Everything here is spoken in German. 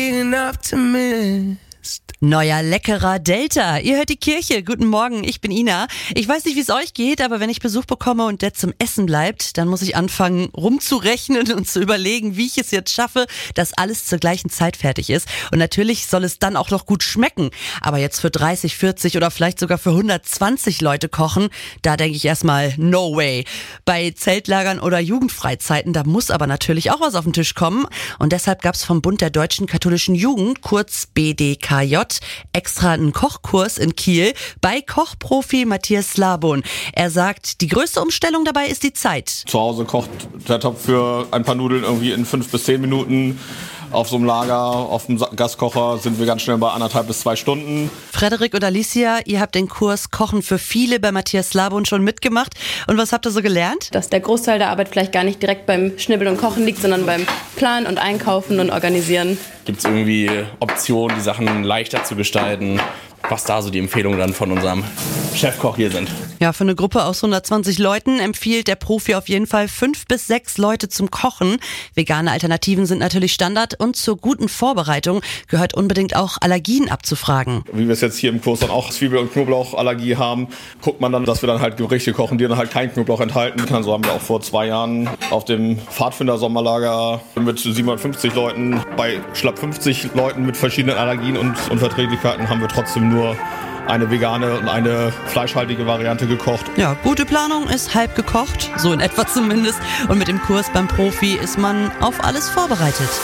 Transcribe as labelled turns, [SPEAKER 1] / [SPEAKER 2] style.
[SPEAKER 1] Neuer leckerer Delta. Ihr hört die Kirche. Guten Morgen, ich bin Ina. Ich weiß nicht, wie es euch geht, aber wenn ich Besuch bekomme und der zum Essen bleibt, dann muss ich anfangen rumzurechnen und zu überlegen, wie ich es jetzt schaffe, dass alles zur gleichen Zeit fertig ist. Und natürlich soll es dann auch noch gut schmecken. Aber jetzt für 30, 40 oder vielleicht sogar für 120 Leute kochen, da denke ich erstmal, no way. Bei Zeltlagern oder Jugendfreizeiten, da muss aber natürlich auch was auf den Tisch kommen. Und deshalb gab es vom Bund der Deutschen Katholischen Jugend, kurz BDKJ, extra einen Kochkurs in Kiel bei Kochprofi Matthias Slabon. Er sagt, die größte Umstellung dabei ist die Zeit.
[SPEAKER 2] Zu Hause kocht der Topf für ein paar Nudeln irgendwie in 5 bis 10 Minuten. Auf so einem Lager, auf dem Gaskocher sind wir ganz schnell bei 1,5 bis 2 Stunden.
[SPEAKER 1] Frederik und Alicia, ihr habt den Kurs Kochen für viele bei Matthias Slabon schon mitgemacht. Und was habt ihr so gelernt?
[SPEAKER 3] Dass der Großteil der Arbeit vielleicht gar nicht direkt beim Schnibbeln und Kochen liegt, sondern beim Planen und Einkaufen und Organisieren.
[SPEAKER 4] Gibt es irgendwie Optionen, die Sachen leichter zu gestalten? Was da so die Empfehlungen dann von unserem Chefkoch hier sind.
[SPEAKER 1] Ja, für eine Gruppe aus 120 Leuten empfiehlt der Profi auf jeden Fall 5 bis 6 Leute zum Kochen. Vegane Alternativen sind natürlich Standard und zur guten Vorbereitung gehört unbedingt auch Allergien abzufragen.
[SPEAKER 2] Wie wir es jetzt hier im Kurs dann auch Zwiebel- und Knoblauchallergie haben, guckt man dann, dass wir dann halt Gerichte kochen, die dann halt keinen Knoblauch enthalten. So haben wir auch vor 2 Jahren auf dem Pfadfinder-Sommerlager mit 750 Leuten, bei schlapp 50 Leuten mit verschiedenen Allergien und Unverträglichkeiten haben wir trotzdem nur eine vegane und eine fleischhaltige Variante gekocht.
[SPEAKER 1] Ja, gute Planung ist halb gekocht, so in etwa zumindest. Und mit dem Kurs beim Profi ist man auf alles vorbereitet.